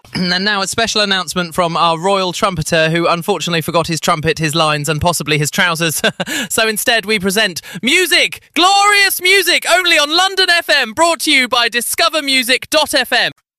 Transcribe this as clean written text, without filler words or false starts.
And now a special announcement from our royal trumpeter who unfortunately forgot his trumpet, his lines and possibly his trousers. So instead we present music, glorious music, only on London FM, brought to you by discovermusic.fm.